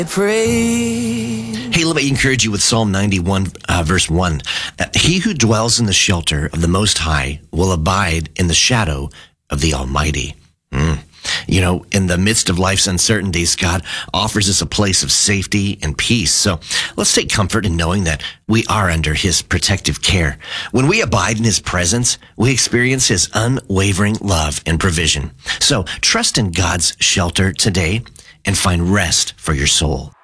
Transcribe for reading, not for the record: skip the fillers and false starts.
Pray. Hey, let me encourage you with Psalm 91, verse 1. He who dwells in the shelter of the Most High will abide in the shadow of the Almighty. You know, in the midst of life's uncertainties, God offers us a place of safety and peace. So let's take comfort in knowing that we are under his protective care. When we abide in his presence, we experience his unwavering love and provision. So trust in God's shelter today and find rest for your soul.